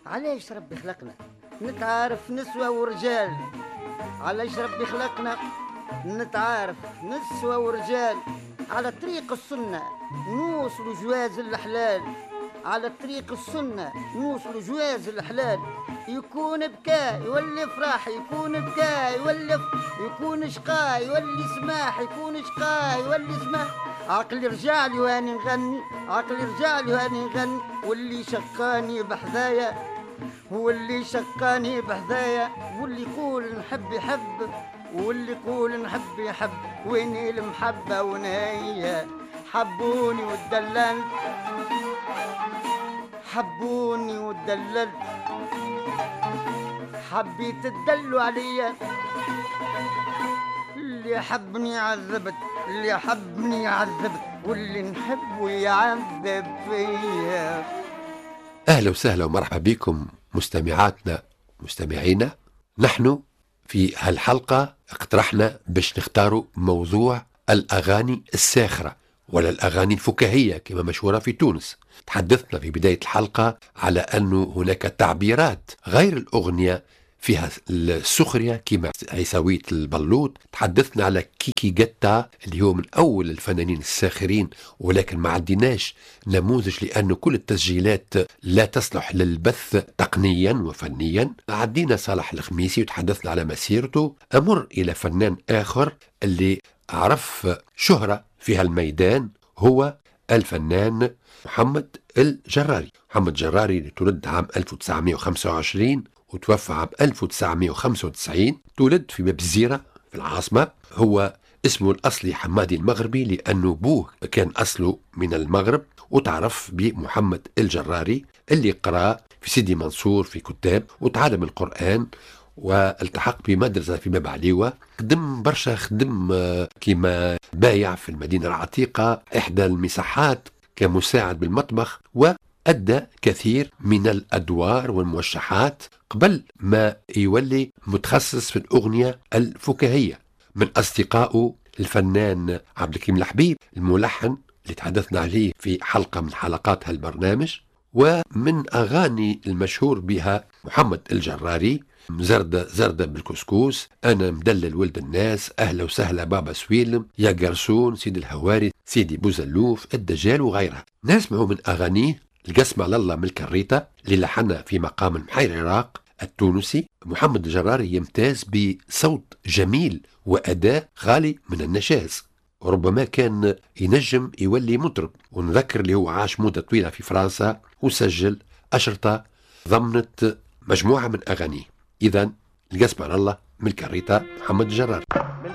علاش ربي خلقنا نتعارف نسوة ورجال؟ علاش ربي خلقنا نتعارف نسوة ورجال؟ على طريق السنة نوصلوا جواز الحلال، على طريق السنة نوصلوا جواز الحلال. يكون بكاء يولي فرح، يكون بكاء يولي يكون شقاء يولي سماح، يكون شقاء يولي سماح. عقلي رجع لي واني نغني، عقلي رجع لي واني نغني، واللي شقاني بحذايا، هو اللي شقاني بحذايا. واللي يقول نحب يحب، واللي يقول نحب يحب، ويني المحبة ونهاية؟ حبوني واتدللت، حبوني واتدللت، حبيت تدلوا عليا. اللي حبني عذبت، اللي حبني عذبت، واللي نحبه يعذب فيا. أهلا وسهلا ومرحبا بكم مستمعاتنا مستمعينا. نحن في هالحلقة اقترحنا باش نختاروا موضوع الأغاني الساخرة ولا الأغاني الفكاهية كما مشهورة في تونس. تحدثنا في بداية الحلقة على أنه هناك تعبيرات غير الأغنية فيها السخرية كما عيساوية البلوط. تحدثنا على كيكي جتا اللي هو من أول الفنانين الساخرين، ولكن ما عندناش نموذج لأنه كل التسجيلات لا تصلح للبث تقنيا وفنيا. عدينا صالح الخميسي وتحدثنا على مسيرته. أمر إلى فنان آخر اللي عرف شهرة في هالميدان، هو الفنان محمد الجراري. محمد الجراري اللي تولد عام 1925 وتوفى عام 1995. تولد في باب الزيرة في العاصمة. هو اسمه الأصلي حمادي المغربي لأنه بوه كان أصله من المغرب، وتعرف بمحمد الجراري اللي قرأ في سيدي منصور في كتاب وتعلم القرآن والتحق بمدرسة في باب عليوة. خدم برشا، خدم كما بايع في المدينة العتيقة إحدى المساحات كمساعد بالمطبخ، وأدى كثير من الأدوار والموشحات قبل ما يولي متخصص في الأغنية الفكاهية. من أصدقائه الفنان عبد الكريم الحبيب الملحن اللي تحدثنا عليه في حلقة من حلقات هالبرنامج. ومن أغاني المشهور بها محمد الجراري زردة زردة بالكسكوس، أنا مدلل ولد الناس، أهلا وسهلا بابا سويلم، يا قرصون، سيد الهواري، سيدي بوزلوف، الدجال وغيرها. نسمعوا من أغانيه القسم على الله من الكريتة اللي لحنها في مقام المحير العراق التونسي. محمد الجراري يمتاز بصوت جميل وأداء خالي من النشاز، وربما كان ينجم يولي مطرب. ونذكر اللي هو عاش مدة طويلة في فرنسا وسجل أشرطة ضمنت مجموعة من أغانيه. إذن القسم على الله من الكريتة محمد الجراري.